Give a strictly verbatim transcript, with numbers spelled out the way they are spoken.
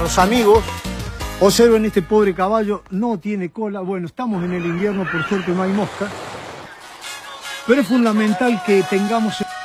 nuestros amigos. Observen este pobre caballo, no tiene cola. Bueno, estamos en el invierno, por suerte no hay mosca. Pero es fundamental que tengamos...